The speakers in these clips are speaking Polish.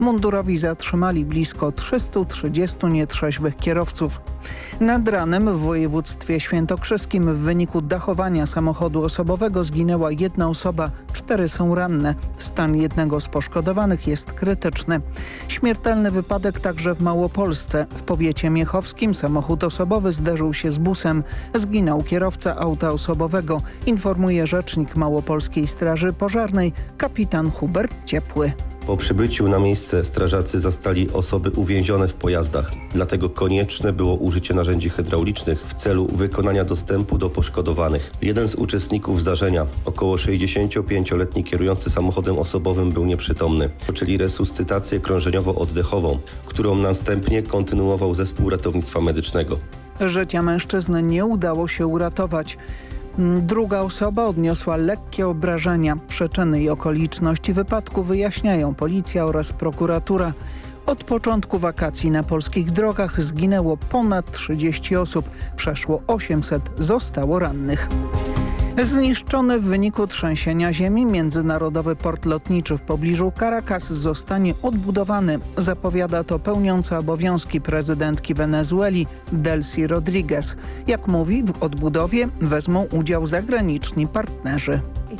Mundurowi zatrzymali blisko 330 nietrzeźwych kierowców. Nad ranem w województwie świętokrzyskim w wyniku dachowania samochodu osobowego zginęła jedna osoba, 4 są ranne. Stan jednego z poszkodowanych jest krytyczny. Śmiertelny wypadek także w Małopolsce. W powiecie miechowskim samochód osobowy zderzył się z busem. Zginął kierowca auta osobowego, informuje rzecznik Małopolskiej Straży Pożarnej kapitan Hubert Ciepły. Po przybyciu na miejsce strażacy zastali osoby uwięzione w pojazdach. Dlatego konieczne było użycie narzędzi hydraulicznych w celu wykonania dostępu do poszkodowanych. Jeden z uczestników zdarzenia, około 65-letni kierujący samochodem osobowym, był nieprzytomny. Czyli resuscytację krążeniowo-oddechową, którą następnie kontynuował zespół ratownictwa medycznego. Życia mężczyzny nie udało się uratować. Druga osoba odniosła lekkie obrażenia. Przyczyny i okoliczności wypadku wyjaśniają policja oraz prokuratura. Od początku wakacji na polskich drogach zginęło ponad 30 osób. Przeszło 800 zostało rannych. Zniszczony w wyniku trzęsienia ziemi międzynarodowy port lotniczy w pobliżu Caracas zostanie odbudowany. Zapowiada to pełniąca obowiązki prezydentki Wenezueli Delcy Rodriguez. Jak mówi, w odbudowie wezmą udział zagraniczni partnerzy.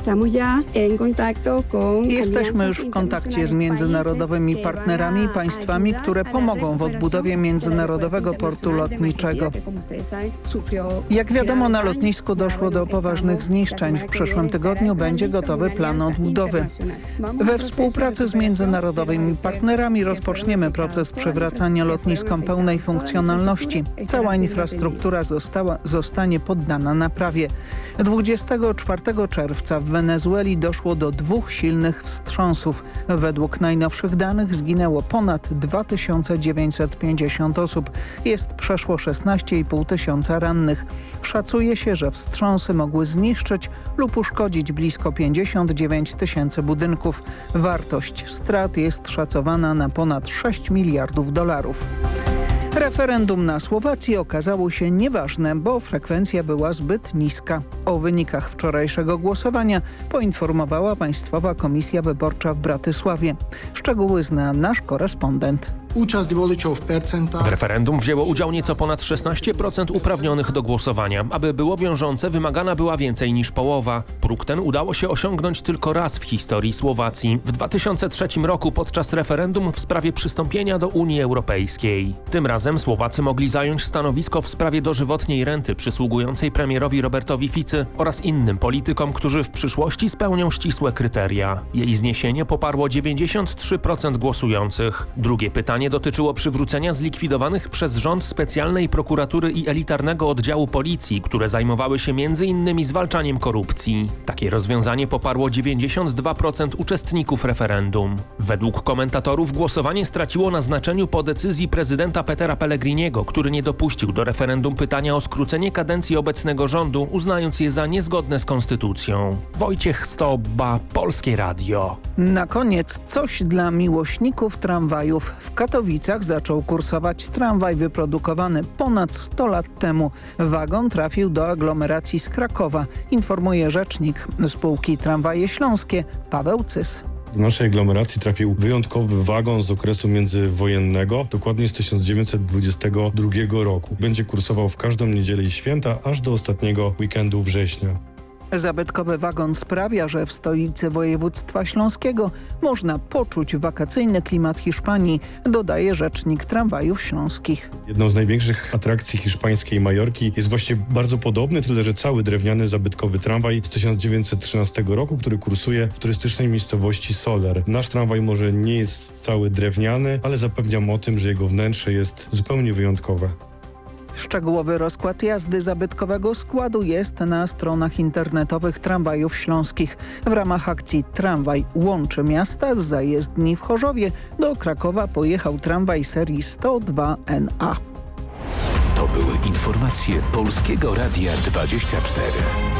Jesteśmy już w kontakcie z międzynarodowymi partnerami i państwami, które pomogą w odbudowie międzynarodowego portu lotniczego. Jak wiadomo, na lotnisku doszło do poważnych zniszczeń. W przyszłym tygodniu będzie gotowy plan odbudowy. We współpracy z międzynarodowymi partnerami rozpoczniemy proces przywracania lotniskom pełnej funkcjonalności. Cała infrastruktura zostanie poddana naprawie. 24 czerwca w Wenezueli doszło do 2 silnych wstrząsów. Według najnowszych danych zginęło ponad 2950 osób. Jest przeszło 16,5 tysiąca rannych. Szacuje się, że wstrząsy mogły zniszczyć lub uszkodzić blisko 59 tysięcy budynków. Wartość strat jest szacowana na ponad 6 miliardów dolarów. Referendum na Słowacji okazało się nieważne, bo frekwencja była zbyt niska. O wynikach wczorajszego głosowania poinformowała Państwowa Komisja Wyborcza w Bratysławie. Szczegóły zna nasz korespondent. W referendum wzięło udział nieco ponad 16% uprawnionych do głosowania. Aby było wiążące, wymagana była więcej niż połowa. Próg ten udało się osiągnąć tylko raz w historii Słowacji. W 2003 roku podczas referendum w sprawie przystąpienia do Unii Europejskiej. Tym razem Słowacy mogli zająć stanowisko w sprawie dożywotniej renty przysługującej premierowi Robertowi Ficy oraz innym politykom, którzy w przyszłości spełnią ścisłe kryteria. Jej zniesienie poparło 93% głosujących. Drugie pytanie dotyczyło przywrócenia zlikwidowanych przez rząd specjalnej prokuratury i elitarnego oddziału policji, które zajmowały się m.in. zwalczaniem korupcji. Takie rozwiązanie poparło 92% uczestników referendum. Według komentatorów głosowanie straciło na znaczeniu po decyzji prezydenta Petera Pellegriniego, który nie dopuścił do referendum pytania o skrócenie kadencji obecnego rządu, uznając je za niezgodne z konstytucją. Wojciech Stoba, Polskie Radio. Na koniec coś dla miłośników tramwajów. W Katowicach zaczął kursować tramwaj wyprodukowany ponad 100 lat temu. Wagon trafił do aglomeracji z Krakowa, informuje rzecznik spółki Tramwaje Śląskie Paweł Cys. Do naszej aglomeracji trafił wyjątkowy wagon z okresu międzywojennego, dokładnie z 1922 roku. Będzie kursował w każdą niedzielę i święta, aż do ostatniego weekendu września. Zabytkowy wagon sprawia, że w stolicy województwa śląskiego można poczuć wakacyjny klimat Hiszpanii, dodaje rzecznik Tramwajów Śląskich. Jedną z największych atrakcji hiszpańskiej Majorki jest właśnie bardzo podobny, tyle że cały drewniany zabytkowy tramwaj z 1913 roku, który kursuje w turystycznej miejscowości Soler. Nasz tramwaj może nie jest cały drewniany, ale zapewniam o tym, że jego wnętrze jest zupełnie wyjątkowe. Szczegółowy rozkład jazdy zabytkowego składu jest na stronach internetowych Tramwajów Śląskich. W ramach akcji Tramwaj łączy miasta z zajezdni w Chorzowie do Krakowa pojechał tramwaj serii 102NA. To były informacje Polskiego Radia 24.